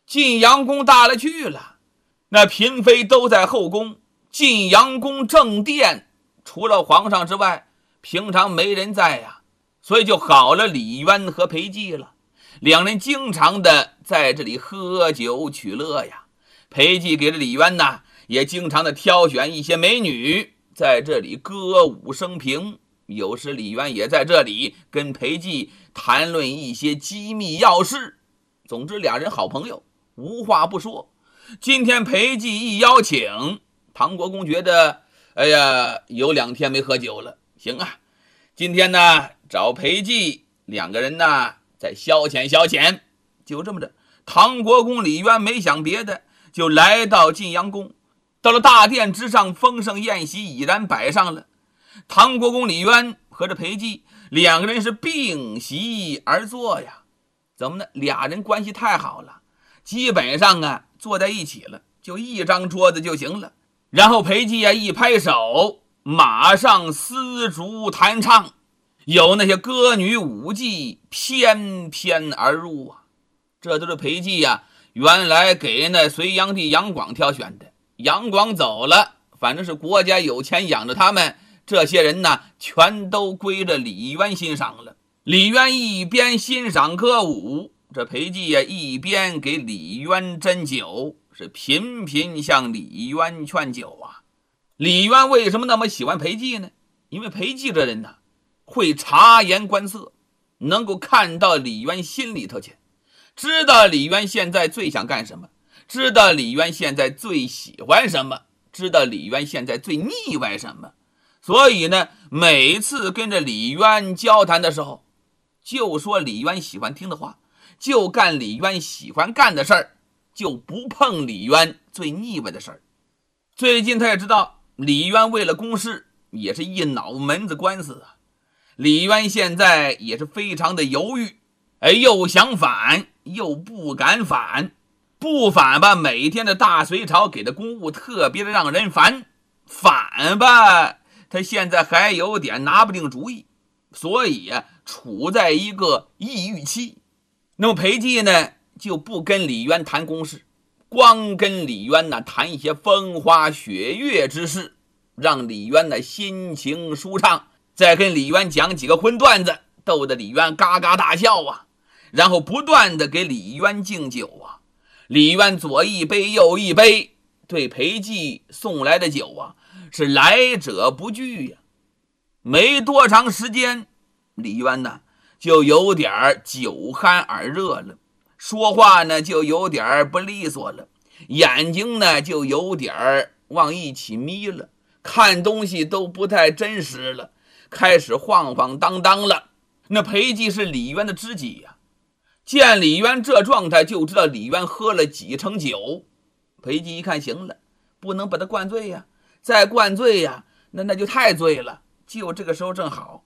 晋阳宫大了去了，那嫔妃都在后宫，晋阳宫正殿除了皇上之外，平常没人在呀，所以就好了李渊和裴寂了。两人经常的在这里喝酒取乐呀。裴寂给了李渊呢，也经常的挑选一些美女在这里歌舞升平。有时李渊也在这里跟裴寂谈论一些机密要事。总之俩人好朋友，无话不说。今天裴寂一邀请，唐国公觉得有2天没喝酒了，行啊，今天呢找裴寂，两个人呢再消遣消遣。就这么着，唐国公李渊没想别的，就来到晋阳宫。到了大殿之上，丰盛宴席已然摆上了。唐国公李渊和这裴寂两个人是并席而坐呀。怎么呢？俩人关系太好了，基本上坐在一起了，就一张桌子就行了。然后裴寂一拍手，马上丝竹弹唱，有那些歌女舞伎翩翩而入啊。这都是裴寂原来给那隋炀帝杨广挑选的。杨广走了，反正是国家有钱养着他们，这些人呢全都归着李渊欣赏了。李渊一边欣赏歌舞，这裴寂一边给李渊斟酒，是频频向李渊劝酒啊。李渊为什么那么喜欢裴寂呢？因为裴寂这人呢会察言观色，能够看到李渊心里头去，知道李渊现在最想干什么，知道李渊现在最喜欢什么，知道李渊现在最腻歪什么。所以呢，每次跟着李渊交谈的时候，就说李渊喜欢听的话，就干李渊喜欢干的事儿，就不碰李渊最腻歪的事儿。最近他也知道李渊为了公事也是一脑门子官司啊。李渊现在也是非常的犹豫，又想反又不敢反。不反吧，每天的大隋朝给的公务特别的让人烦；反吧，他现在还有点拿不定主意，所以处在一个抑郁期。那么裴寂呢就不跟李渊谈公事，光跟李渊谈一些风花雪月之事，让李渊心情舒畅，再跟李渊讲几个荤段子，逗得李渊嘎嘎大笑啊。然后不断的给李渊敬酒啊。李渊左一杯右一杯，对裴寂送来的酒是来者不拒呀。没多长时间，李渊就有点酒酣耳热了，说话就有点不利索了，眼睛就有点往一起眯了，看东西都不太真实了，开始晃晃荡荡了。那裴寂是李渊的知己呀，见李渊这状态，就知道李渊喝了几成酒。裴寂一看，行了，不能把他灌醉呀，再灌醉呀，那就太醉了。就这个时候正好，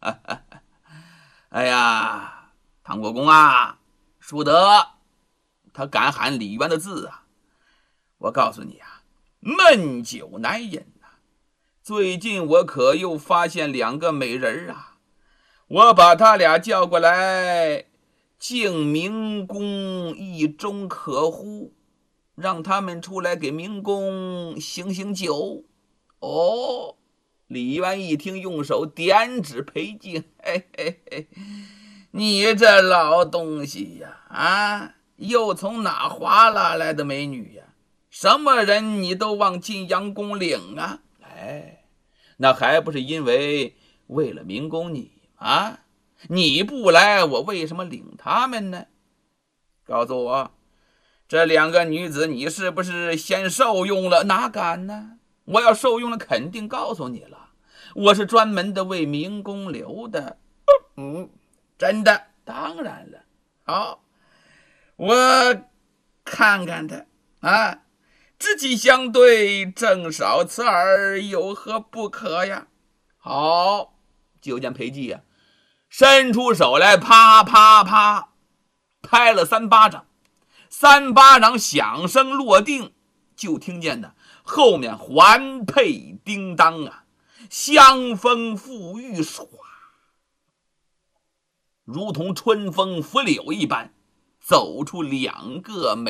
哎呀，唐国公淑德，他敢喊李渊的字我告诉你闷酒难饮最近我可又发现2个美人我把他俩叫过来，敬明公一盅可乎？让他们出来给明公醒醒酒。李渊一听，用手点指裴寂，你这老东西又从哪划拉来的美女呀？什么人你都往晋阳宫领那还不是因为为了明公你你不来，我为什么领他们呢？告诉我，这2个女子你是不是先受用了？哪敢呢？我要受用了，肯定告诉你了。我是专门的为明公留的。真的？当然了。好，我看看他知己相对，正少此耳，有何不可呀？好，就见裴寂伸出手来，啪啪啪拍了3巴掌，3巴掌响声落定，就听见后面环佩叮当香风馥郁，唰，如同春风拂柳一般，走出2个美